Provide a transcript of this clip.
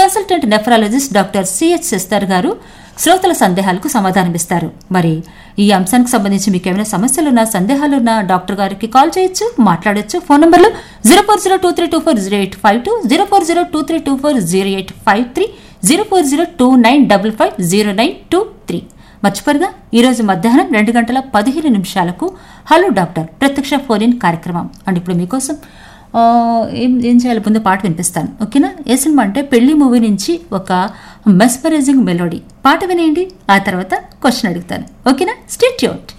Consultant nephrologist doctor CH sister గారు శ్రోతల సందేహాలకు సమాధానమిస్తారు. మరి ఈ అంశానికి సంబంధించి మీకు ఏమైనా సమస్యలున్నా సందేహాలున్నా డాక్టర్ గారికి కాల్ చేయొచ్చు, మాట్లాడొచ్చు. ఫోన్ నంబర్లు 0402324085 0402324085 040295550923. మర్చిపోరుగా ఈరోజు మధ్యాహ్నం 2:15 హలో డాక్టర్ ప్రత్యక్ష ఫోన్ ఇన్ కార్యక్రమం. అండ్ ఇప్పుడు మీకోసం ఏం చేయాలి, ముందు పాట వినిపిస్తాను. ఓకేనా? ఏ సినిమా అంటే పెళ్లి మూవీ నుంచి ఒక మెస్మరైజింగ్ మెలోడీ పాట వినేయండి. ఆ తర్వాత క్వశ్చన్ అడుగుతాను. ఓకేనా? Stay tuned.